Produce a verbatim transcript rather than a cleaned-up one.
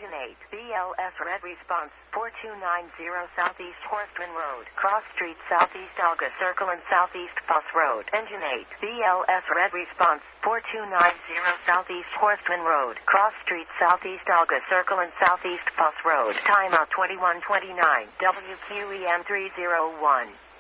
Engine eight, B L S Red Response, four two nine zero Southeast Horstman Road, Cross Street Southeast Alga Circle and Southeast Foss Road. Engine eight, B L S Red Response, four two nine zero Southeast Horstman Road, Cross Street Southeast Alga Circle and Southeast Foss Road. Timeout twenty-one twenty-nine, W Q E M three oh one.